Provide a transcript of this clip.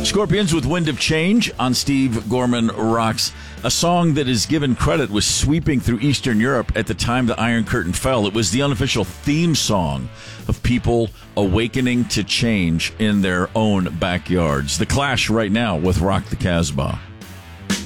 Scorpions with Wind of Change on Steve Gorman Rocks. A song that is given credit was sweeping through Eastern Europe at the time the Iron Curtain fell. It was the unofficial theme song of people awakening to change in their own backyards. The Clash right now with Rock the Casbah.